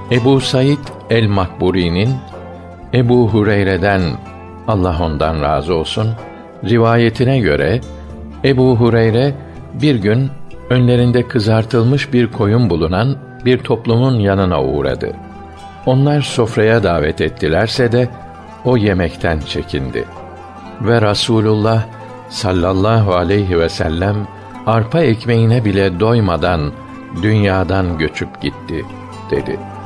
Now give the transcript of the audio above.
Ebu Said el-Makburi'nin Ebu Hureyre'den, Allah ondan razı olsun, rivayetine göre Ebu Hureyre bir gün önlerinde kızartılmış bir koyun bulunan bir toplumun yanına uğradı. Onlar sofraya davet ettilerse de o yemekten çekindi. Ve Rasulullah sallallahu aleyhi ve sellem arpa ekmeğine bile doymadan dünyadan göçüp gitti dedi.